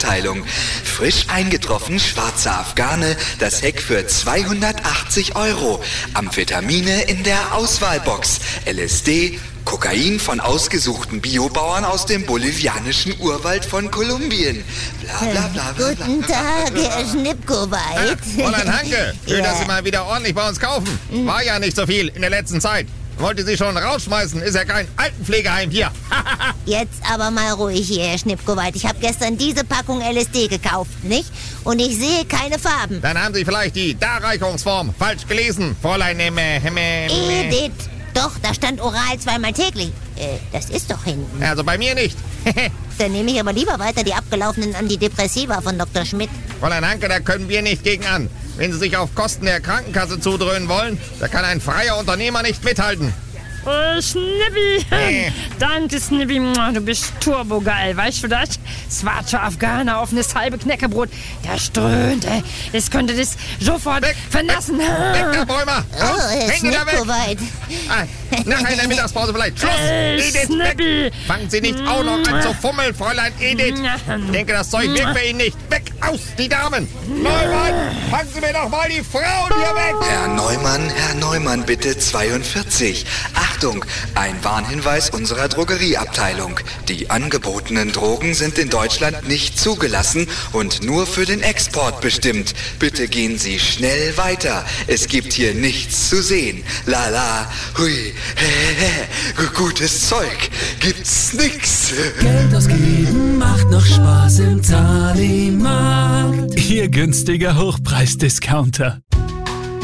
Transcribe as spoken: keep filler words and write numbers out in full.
Drogerieabteilung. Frisch eingetroffen schwarze Afghane, das Heck für zweihundertachtzig Euro. Amphetamine in der Auswahlbox. L S D, Kokain von ausgesuchten Biobauern aus dem bolivianischen Urwald von Kolumbien. Bla bla bla bla. bla Guten Tag, Herr Schnipkoweit. Ah, Fräulein Hanke, schön, Ja. dass Sie mal wieder ordentlich bei uns kaufen. War ja nicht so viel in der letzten Zeit. Wollte Sie schon rausschmeißen, ist ja kein Altenpflegeheim hier. Jetzt aber mal ruhig hier, Herr Schnipkoweit. Ich habe gestern diese Packung L S D gekauft, nicht? Und ich sehe keine Farben. Dann haben Sie vielleicht die Darreichungsform falsch gelesen, Fräulein Emme, Emme, Emme. Edith. Doch, da stand oral zweimal täglich. Äh, das ist doch hinten. Also bei mir nicht. Dann nehme ich aber lieber weiter die abgelaufenen Antidepressiva von Doktor Schmidt. Fräulein Hanke, da können wir nicht gegen an. Wenn Sie sich auf Kosten der Krankenkasse zudröhnen wollen, da kann ein freier Unternehmer nicht mithalten. Oh, Schnippi. Äh. Danke, Schnippi. Du bist turbogeil, weißt du das? Schwarzer Afghaner auf das halbe Knäckebrot. Der strömt, ey. Das könnte das sofort Weg, vernassen. Weg, weg, Herr Bäumer! Oh, Herr Hängen da weg! Schnipkoweit. Ah, nachher in der Mittagspause vielleicht. Schluss! Äh, Edith, Schnippi. weg! Fangen Sie nicht auch noch an zu fummeln, Fräulein Edith! Ich denke, das Zeug wirkt für ihn nicht. Weg, aus, die Damen! Neumann, fangen Sie mir doch mal die Frauen hier weg! Herr Neumann, Herr Neumann, bitte zweiundvierzig. Achtung, ein Warnhinweis unserer Drogerieabteilung. Die angebotenen Drogen sind in Deutschland nicht zugelassen und nur für den Export bestimmt. Bitte gehen Sie schnell weiter. Es gibt hier nichts zu sehen. La la, hui, he, he, gutes Zeug. Gibt's nix. Geld ausgeben macht noch Spaß im Talimarkt. Ihr günstiger Hochpreisdiscounter.